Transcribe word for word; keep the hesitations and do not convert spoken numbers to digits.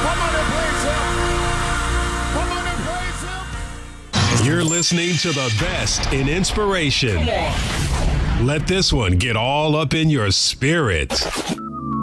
Come on and praise him. Come on and praise him. You're listening to the best in inspiration. Let this one get all up in your spirit.